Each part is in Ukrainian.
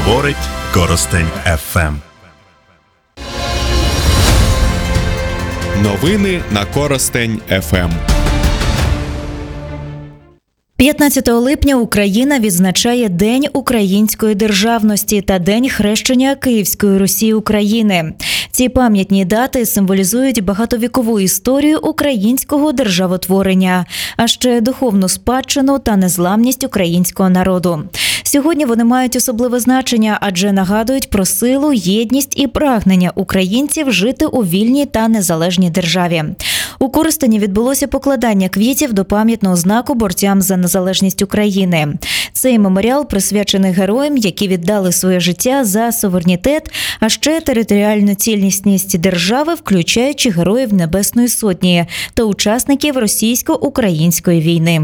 Говорить Коростень ФМ. Новини на Коростень ФМ. 15 липня Україна відзначає День української державності та День хрещення Київської Русі України. Ці пам'ятні дати символізують багатовікову історію українського державотворення, а ще духовну спадщину та незламність українського народу. Сьогодні вони мають особливе значення, адже нагадують про силу, єдність і прагнення українців жити у вільній та незалежній державі. У Коростені відбулося покладання квітів до пам'ятного знаку борцям за незалежність України. Цей меморіал присвячений героям, які віддали своє життя за суверенітет, а ще територіальну цілісність держави, включаючи героїв Небесної Сотні та учасників російсько-української війни.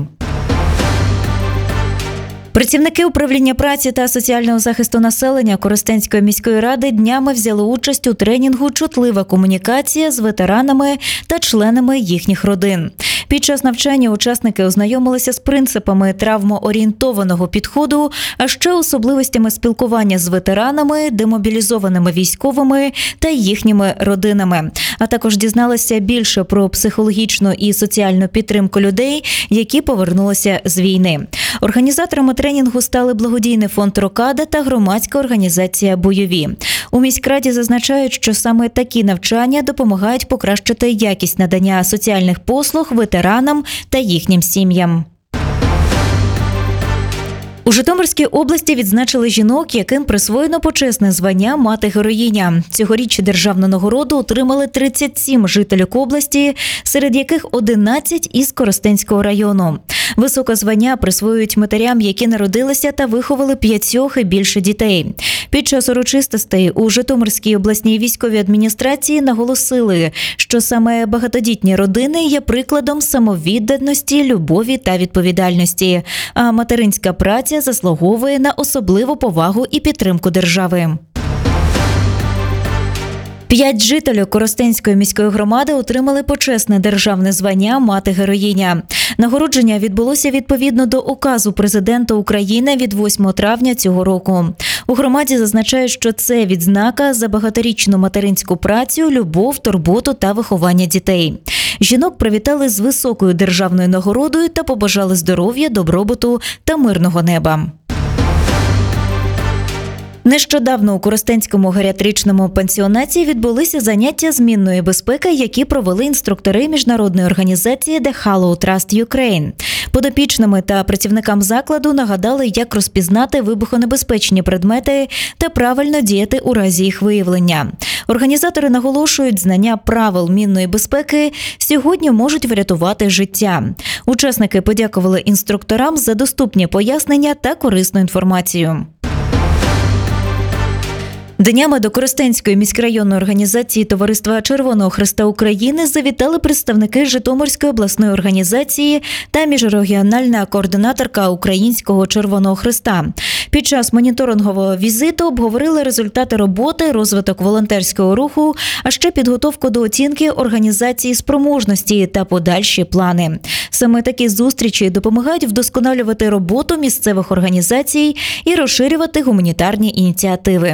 Працівники управління праці та соціального захисту населення Коростенської міської ради днями взяли участь у тренінгу «Чутлива комунікація» з ветеранами та членами їхніх родин. Під час навчання учасники ознайомилися з принципами травмоорієнтованого підходу, а ще особливостями спілкування з ветеранами, демобілізованими військовими та їхніми родинами. А також дізналися більше про психологічну і соціальну підтримку людей, які повернулися з війни. Організаторами тренінгу стали благодійний фонд «Рокада» та громадська організація «Бойові». У міськраді зазначають, що саме такі навчання допомагають покращити якість надання соціальних послуг ветеранам та їхнім сім'ям. У Житомирській області відзначили жінок, яким присвоєно почесне звання «Мати-героїня». Цьогоріч державну нагороду отримали 37 жителів області, серед яких 11 із Коростенського району. Високе звання присвоюють матерям, які народилися та виховали 5 і більше дітей. Під час урочистостей у Житомирській обласній військовій адміністрації наголосили, що саме багатодітні родини є прикладом самовідданості, любові та відповідальності, а материнська праця заслуговує на особливу повагу і підтримку держави. 5 жителів Коростенської міської громади отримали почесне державне звання «Мати-героїня». Нагородження відбулося відповідно до указу президента України від 8 травня цього року. У громаді зазначають, що це відзнака за багаторічну материнську працю, любов, турботу та виховання дітей. Жінок привітали з високою державною нагородою та побажали здоров'я, добробуту та мирного неба. Нещодавно у Коростенському геріатричному пансіонаті відбулися заняття змінної безпеки, які провели інструктори міжнародної організації The Hollow Trust Ukraine. Подопічними та працівникам закладу нагадали, як розпізнати вибухонебезпечні предмети та правильно діяти у разі їх виявлення. Організатори наголошують, знання правил мінної безпеки сьогодні можуть врятувати життя. Учасники подякували інструкторам за доступні пояснення та корисну інформацію. Днями до Коростенської міськрайонної організації Товариства Червоного Хреста України завітали представники Житомирської обласної організації та міжрегіональна координаторка Українського Червоного Хреста. Під час моніторингового візиту обговорили результати роботи, розвиток волонтерського руху, а ще підготовку до оцінки організації спроможності та подальші плани. Саме такі зустрічі допомагають вдосконалювати роботу місцевих організацій і розширювати гуманітарні ініціативи.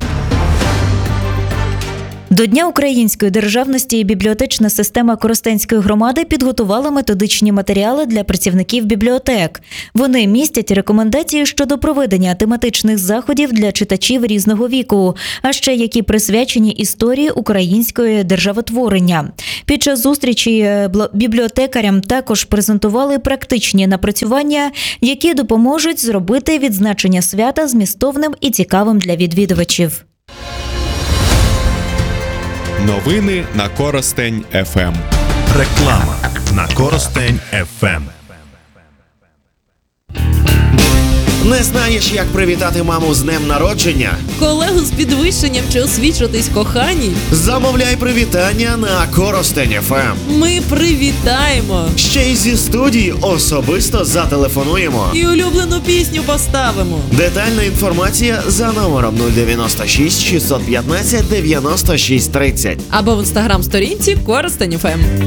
До Дня української державності бібліотечна система Коростенської громади підготувала методичні матеріали для працівників бібліотек. Вони містять рекомендації щодо проведення тематичних заходів для читачів різного віку, а ще які присвячені історії української державотворення. Під час зустрічі бібліотекарям також презентували практичні напрацювання, які допоможуть зробити відзначення свята змістовним і цікавим для відвідувачів. Новини на Коростень ФМ. Реклама на Коростень ФМ. Не знаєш, як привітати маму з днем народження? Колегу з підвищенням чи освічитись коханій? Замовляй привітання на Коростень ФМ. Ми привітаємо! Ще й зі студії особисто зателефонуємо. І улюблену пісню поставимо. Детальна інформація за номером 096 615 96 30. Або в інстаграм-сторінці Коростень ФМ.